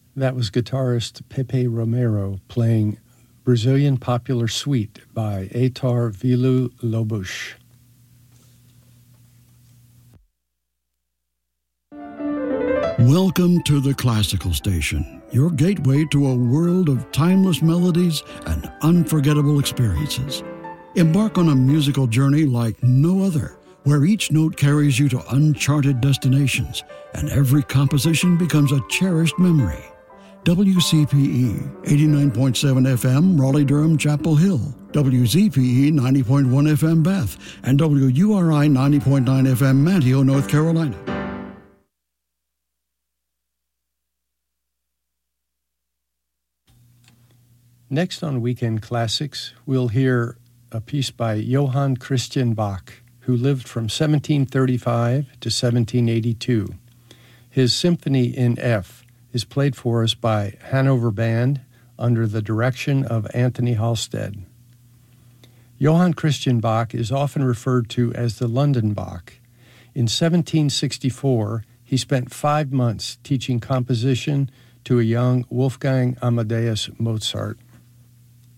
That was guitarist Pepe Romero playing Brazilian Popular Suite by Heitor Villa-Lobos. Welcome to the Classical Station, your gateway to a world of timeless melodies and unforgettable experiences. Embark on a musical journey like no other, where each note carries you to uncharted destinations and every composition becomes a cherished memory. WCPE 89.7 FM, Raleigh-Durham, Chapel Hill, WZPE 90.1 FM, Beth, and WURI 90.9 FM, Manteo, North Carolina. Next on Weekend Classics, we'll hear a piece by Johann Christian Bach, who lived from 1735 to 1782. His Symphony in F is played for us by Hanover Band under the direction of Anthony Halstead. Johann Christian Bach is often referred to as the London Bach. In 1764, he spent 5 months teaching composition to a young Wolfgang Amadeus Mozart.